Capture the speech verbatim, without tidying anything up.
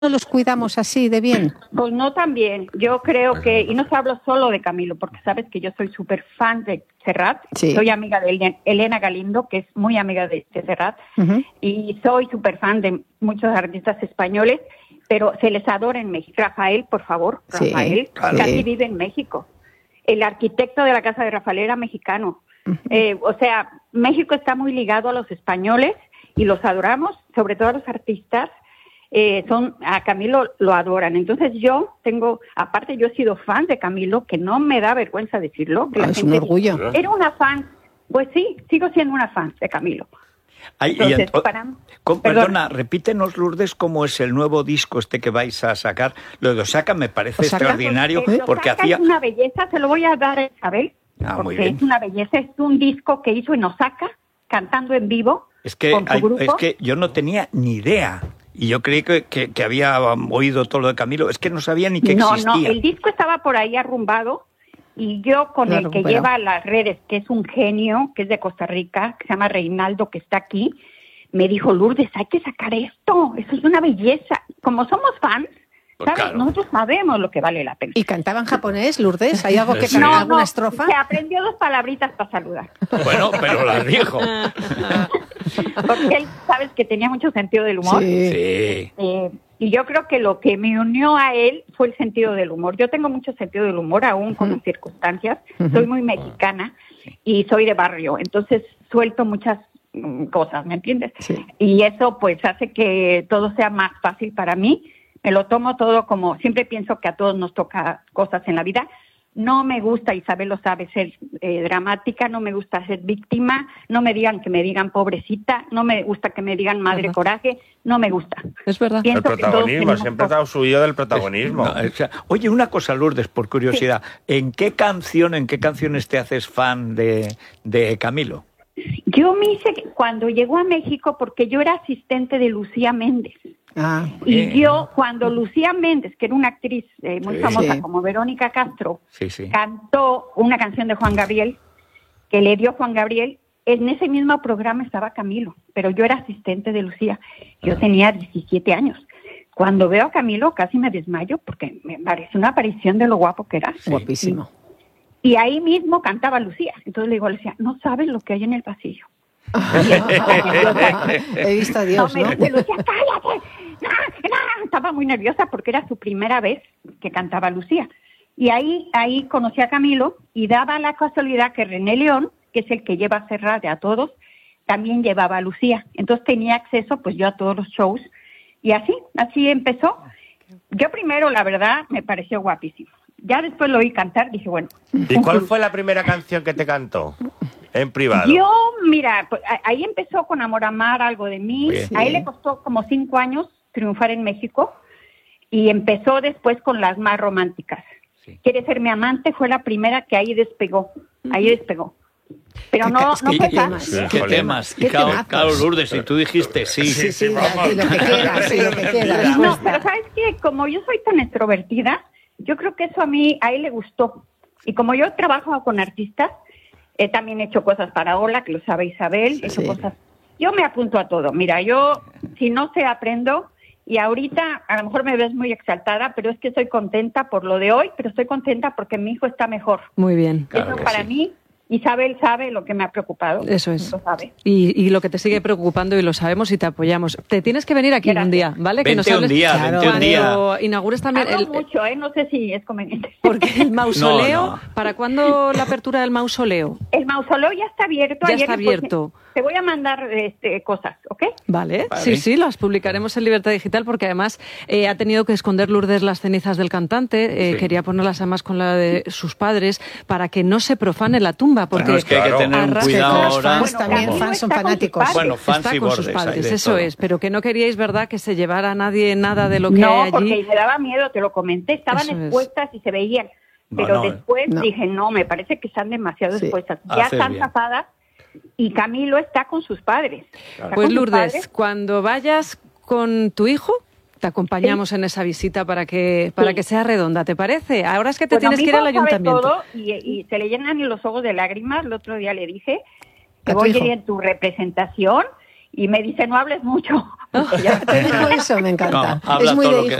los cuidamos así de bien? Pues no tan bien. Yo creo que, y no se hablo solo de Camilo, porque sabes que yo soy súper fan de Serrat. Sí. Soy amiga de Elena Galindo, que es muy amiga de, de Serrat, uh-huh. y soy súper fan de muchos artistas españoles, pero se les adora en México. Rafael, por favor, sí, Rafael, claro. casi sí. vive en México. El arquitecto de la casa de Rafael era mexicano. Uh-huh. Eh, o sea, México está muy ligado a los españoles y los adoramos, sobre todo a los artistas. Eh, son a Camilo lo adoran. Entonces yo tengo, aparte yo he sido fan de Camilo, que no me da vergüenza decirlo. Que ah, la es gente un orgullo. Dice, era una fan. Pues sí, sigo siendo una fan de Camilo. Ay, Entonces, y, para, con, perdona, repítenos, Lourdes, cómo es el nuevo disco este que vais a sacar. Lo de Osaka me parece Osaka, extraordinario, pues, porque Osaka hacía... es una belleza, se lo voy a dar a Isabel, ah, porque muy bien. es una belleza, es un disco que hizo en Osaka, cantando en vivo. Es que, con su hay, grupo. es que yo no tenía ni idea. Y yo creí que, que, que había oído todo lo de Camilo. Es que no sabía ni que no, existía. No, el disco estaba por ahí arrumbado. Y yo con el que lleva las redes, que es un genio, que es de Costa Rica, que se llama Reinaldo, que está aquí, me dijo, Lourdes, hay que sacar esto. Eso es una belleza. Como somos fans, ¿sabes? Claro. Nosotros sabemos lo que vale la pena. ¿Y cantaba en japonés, Lourdes? ¿Hay algo que sí. cantar, no, alguna no, estrofa? Se aprendió dos palabritas para saludar. Bueno, pero las dijo. Porque él, sabes que tenía mucho sentido del humor. Sí. sí. Eh, y yo creo que lo que me unió a él fue el sentido del humor. Yo tengo mucho sentido del humor, aún con uh-huh. las circunstancias. Uh-huh. Soy muy mexicana y soy de barrio, entonces suelto muchas cosas, ¿me entiendes? Sí. Y eso pues hace que todo sea más fácil para mí. Me lo tomo todo como, siempre pienso que a todos nos toca cosas en la vida. No me gusta, Isabel lo sabe, ser eh, dramática, no me gusta ser víctima, no me digan que me digan pobrecita, no me gusta que me digan madre uh-huh. coraje, no me gusta. Es verdad. Pienso el protagonismo, siempre te ha subido del protagonismo. No, o sea, oye, una cosa, Lourdes, por curiosidad, sí. ¿en qué canción, en qué canciones te haces fan de, de Camilo? Yo me hice cuando llegó a México porque yo era asistente de Lucía Méndez. Ah, y bien. Yo, cuando Lucía Méndez, que era una actriz eh, muy sí, famosa sí. como Verónica Castro, sí, sí. cantó una canción de Juan Gabriel, que le dio Juan Gabriel, en ese mismo programa estaba Camilo, pero yo era asistente de Lucía. Yo tenía diecisiete años. Cuando veo a Camilo casi me desmayo porque me parece una aparición de lo guapo que era. Sí. Guapísimo. Y, y ahí mismo cantaba Lucía. Entonces le digo a Lucía, no sabes lo que hay en el pasillo. He visto a Dios, no, ¿no? Me dice, Lucía, cállate. No, no. Estaba muy nerviosa porque era su primera vez que cantaba Lucía. Y ahí, ahí conocí a Camilo y daba la casualidad que René León, que es el que lleva a Serrat a todos, también llevaba a Lucía. Entonces tenía acceso pues yo a todos los shows y así, así empezó. Yo primero, la verdad, me pareció guapísimo. Ya después lo oí cantar, dije, bueno. ¿Y cuál fue la primera canción que te cantó? En privado. Yo, mira, pues, ahí empezó con Amor Amar, Algo de Mí. Sí. A él le costó como cinco años triunfar en México y empezó después con las más románticas. Sí. Quiere ser mi amante fue la primera que ahí despegó, ahí despegó. Pero no, no fue fácil. ¿Qué temas? Y claro, claro, Lourdes, y tú dijiste sí. Sí, sí, sí, lo que quieras, sí, lo que quieras. No, pero ¿sabes qué? Como yo soy tan extrovertida, yo creo que eso a mí, a él le gustó. Y como yo trabajo con artistas, he también hecho cosas para Ola, que lo sabe Isabel, he hecho sí. cosas. Yo me apunto a todo. Mira, yo, si no sé, aprendo. Y ahorita, a lo mejor me ves muy exaltada, pero es que estoy contenta por lo de hoy, pero estoy contenta porque mi hijo está mejor. Muy bien. Claro eso para sí. mí, Isabel sabe lo que me ha preocupado. Eso es. Lo sabe. Y, y lo que te sigue preocupando y lo sabemos y te apoyamos. Te tienes que venir aquí Gracias. un día, ¿vale? Vente que nos hables. un día, claro. vente un día. Cuando inaugures también Hablo el mucho, ¿eh? No sé si es conveniente. Porque el mausoleo, no, no. ¿para cuándo la apertura del mausoleo? El mausoleo ya está abierto. Ya Ayer está abierto. Pues, te voy a mandar este, cosas, ¿ok? Vale. vale, sí, sí, las publicaremos en Libertad Digital porque además eh, ha tenido que esconder Lourdes las cenizas del cantante, eh, sí. quería ponerlas además con la de sus padres para que no se profane la tumba, porque bueno, es que hay que tener un cuidado los ahora. Fans también, bueno, fans son fanáticos. Bueno, fans está y con bordes, sus padres, eso todo. es, pero que no queríais, ¿verdad?, que se llevara a nadie nada de lo que no, hay allí. No, porque me daba miedo, te lo comenté, estaban eso expuestas es. y se veían, pero no, no, después no. dije, no, me parece que están demasiado sí. expuestas, ya Haces están bien. tapadas. Y Camilo está con sus padres. Claro. Pues sus Lourdes, padres. cuando vayas con tu hijo, te acompañamos sí. en esa visita para que para sí. que sea redonda, ¿te parece? Ahora es que te bueno, tienes que ir al ayuntamiento. Todo y, y se le llenan los ojos de lágrimas. El otro día le dije que voy a ir en tu representación y me dice, no hables mucho Ya te digo eso, me encanta. No, habla es muy todo de lo que-